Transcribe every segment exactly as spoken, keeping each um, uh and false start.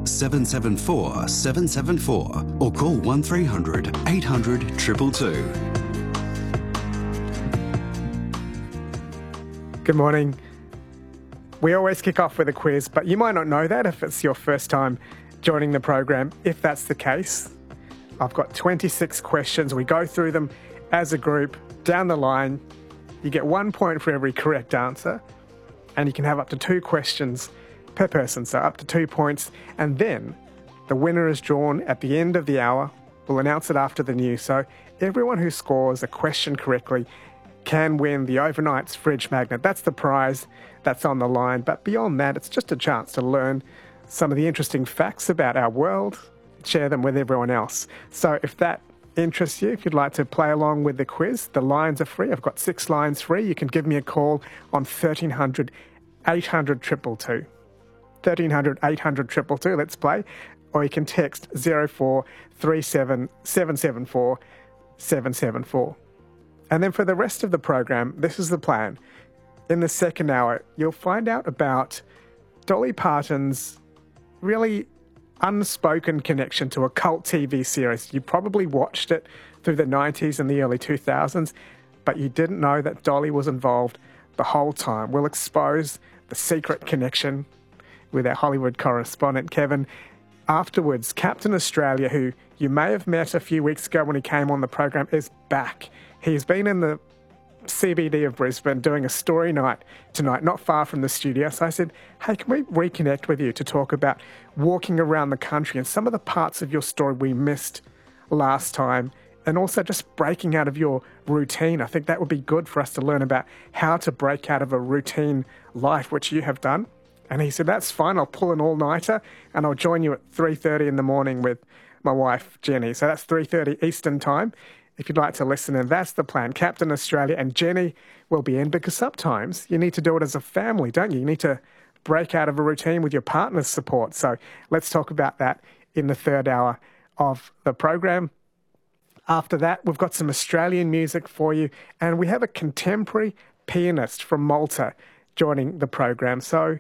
seven seven four seven seven four or call one three hundred eight hundred two two two. Good morning. We always kick off with a quiz, but you might not know that if it's your first time joining the program. If that's the case, I've got twenty-six questions. We go through them as a group down the line. You get one point for every correct answer, and you can have up to two questions per person, so up to two points. And then the winner is drawn at the end of the hour. We'll announce it after the news. So everyone who scores a question correctly can win the Overnight's fridge magnet. That's the prize that's on the line. But beyond that, it's just a chance to learn some of the interesting facts about our world, share them with everyone else. So if that interests you, if you'd like to play along with the quiz, the lines are free. I've got six lines free. You can give me a call on thirteen hundred eight hundred two two two. thirteen hundred eight hundred two two two, let's play. Or you can text zero four three seven seven seven four seven seven four. And then for the rest of the program, this is the plan. In the second hour, you'll find out about Dolly Parton's really unspoken connection to a cult T V series. You probably watched it through the nineties and the early two thousands, but you didn't know that Dolly was involved the whole time. We'll expose the secret connection with our Hollywood correspondent, Kevin. Afterwards, Captain Australia, who you may have met a few weeks ago when he came on the program, is back. He's been in the C B D of Brisbane doing a story night tonight, not far from the studio. So I said, hey, can we reconnect with you to talk about walking around the country and some of the parts of your story we missed last time, and also just breaking out of your routine. I think that would be good for us to learn about how to break out of a routine life, which you have done. And he said, that's fine, I'll pull an all-nighter and I'll join you at three thirty in the morning with my wife, Jenny. So that's three thirty Eastern time. If you'd like to listen, and that's the plan. Captain Australia and Jenny will be in, because sometimes you need to do it as a family, don't you? You need to break out of a routine with your partner's support. So let's talk about that in the third hour of the program. After that, we've got some Australian music for you, and we have a contemporary pianist from Malta joining the program. So,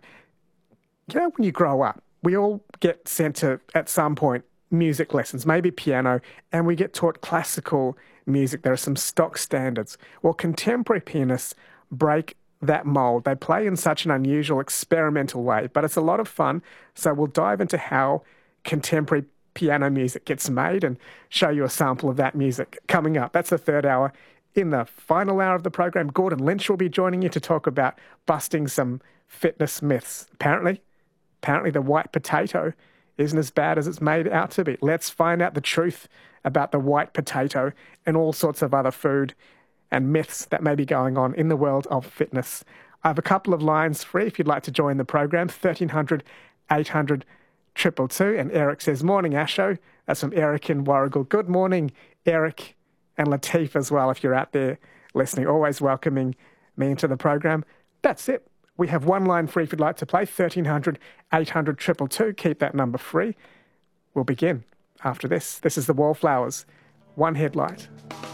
you know, when you grow up, we all get sent to, at some point, music lessons, maybe piano, and we get taught classical music. There are some stock standards. Well, contemporary pianists break that mould. They play in such an unusual, experimental way, but it's a lot of fun. So we'll dive into how contemporary piano music gets made and show you a sample of that music coming up. That's the third hour. In the final hour of the program, Gordon Lynch will be joining you to talk about busting some fitness myths. Apparently, apparently the white potato isn't as bad as it's made out to be. Let's find out the truth about the white potato and all sorts of other food and myths that may be going on in the world of fitness. I have a couple of lines free if you'd like to join the program, thirteen hundred eight hundred two two two. And Eric says, morning, Asho. That's from Eric in Warrigal. Good morning, Eric, and Latif as well, if you're out there listening. Always welcoming me into the program. That's it. We have one line free if you'd like to play, thirteen hundred eight hundred two two two. Keep that number free. We'll begin after this. This is the Wallflowers, One Headlight.